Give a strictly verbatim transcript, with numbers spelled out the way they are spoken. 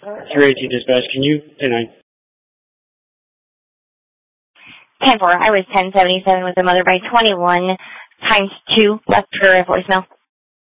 three eighteen dispatch, can you, and I... ten four, I was ten seventy-seven with the mother by twenty-one times two, left her a voicemail.